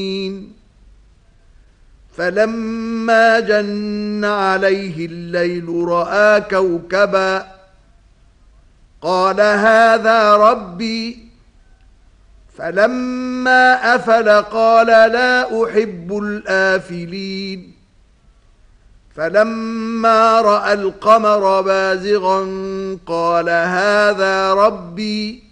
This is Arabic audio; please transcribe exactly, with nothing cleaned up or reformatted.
فلما جن عليه الليل رأى كوكبا قال هذا ربي فلما أفل قال لا أحب الآفلين فلما رأى القمر بازغا قال هذا ربي